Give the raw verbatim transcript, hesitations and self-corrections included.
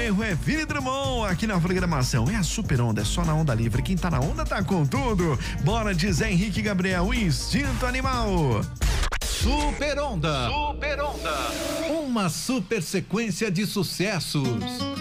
erro é Vini Drummond aqui na programação. É a Super Onda, é só na Onda Livre. Quem tá na onda tá com tudo. Bora de Zé Henrique Gabriel, o Instinto Animal. Super Onda. Super Onda. Uma super sequência de sucessos.